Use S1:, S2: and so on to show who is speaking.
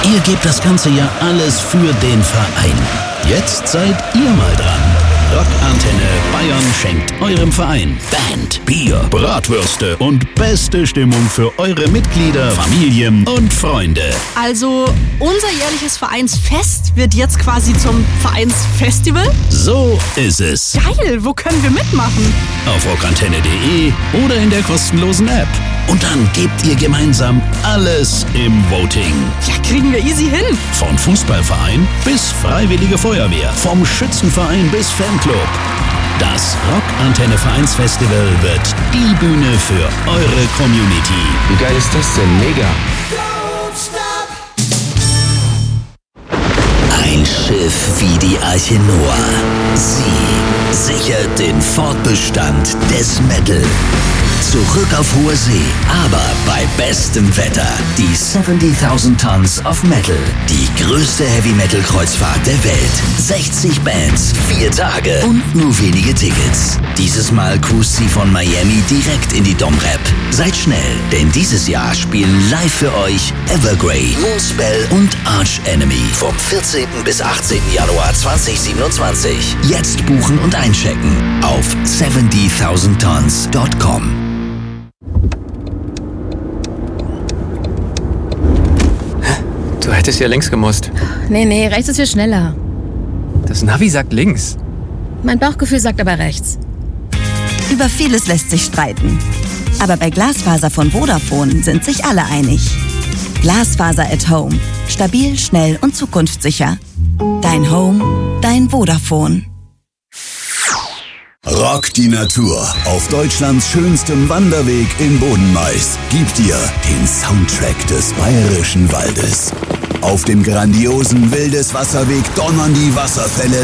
S1: Ihr gebt das ganze Jahr alles für den Verein. Jetzt seid ihr mal dran. Rockantenne Bayern schenkt eurem Verein Band, Bier, Bratwürste und beste Stimmung für eure Mitglieder, Familien und Freunde.
S2: Also unser jährliches Vereinsfest wird jetzt quasi zum Vereinsfestival?
S1: So ist es.
S2: Geil, wo können wir mitmachen?
S1: Auf rockantenne.de oder in der kostenlosen App. Und dann gebt ihr gemeinsam alles im Voting.
S2: Ja, kriegen wir easy hin.
S1: Von Fußballverein bis Freiwillige Feuerwehr, vom Schützenverein bis Fanclub. Das Rockantenne Vereinsfestival wird die Bühne für eure Community.
S3: Wie geil ist das denn? Mega.
S1: Ein Schiff wie die Arche Noah. Sie sichert den Fortbestand des Metal. Zurück auf hoher See, aber bei bestem Wetter. Die 70.000 Tons of Metal. Die größte Heavy-Metal-Kreuzfahrt der Welt. 60 Bands, 4 Tage und nur wenige Tickets. Dieses Mal cruist sie von Miami direkt in die Domrep. Seid schnell, denn dieses Jahr spielen live für euch Evergrey, Moonspell und Arch Enemy. Vom 14. bis 18. Januar 2027. Jetzt buchen und einchecken auf 70,000tons.com.
S3: Du hättest ja links gemusst.
S4: Nee, rechts ist viel schneller.
S3: Das Navi sagt links.
S4: Mein Bauchgefühl sagt aber rechts.
S5: Über vieles lässt sich streiten. Aber bei Glasfaser von Vodafone sind sich alle einig. Glasfaser at Home. Stabil, schnell und zukunftssicher. Dein Home, dein Vodafone.
S6: Rock die Natur auf Deutschlands schönstem Wanderweg in Bodenmais gibt dir den Soundtrack des Bayerischen Waldes. Auf dem grandiosen Wildeswasserweg donnern die Wasserfälle